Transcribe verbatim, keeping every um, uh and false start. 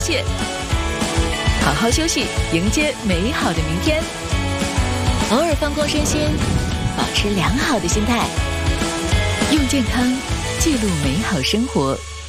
谢，好好休息，迎接美好的明天。偶尔放空身心，保持良好的心态，用健康记录美好生活。